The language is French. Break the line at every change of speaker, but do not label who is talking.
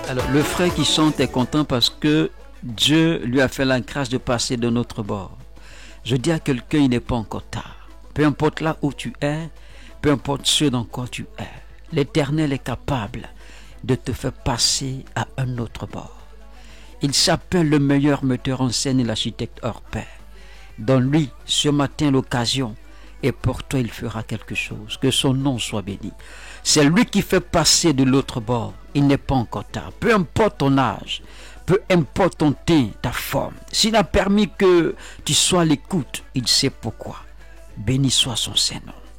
Alors, le frère qui chante est content parce que Dieu lui a fait la grâce de passer de notre bord. Je dis à quelqu'un, il n'est pas encore tard. Peu importe là où tu es, peu importe ce dans quoi tu es, l'Éternel est capable de te faire passer à un autre bord. Il s'appelle le meilleur metteur en scène et l'architecte hors pair. Donne-lui ce matin l'occasion et pour toi il fera quelque chose. Que son nom soit béni. C'est lui qui fait passer de l'autre bord. Il n'est pas encore tard. Peu importe ton âge, peu importe ton teint, ta forme. S'il a permis que tu sois à l'écoute, il sait pourquoi. Béni soit son Saint-Nom.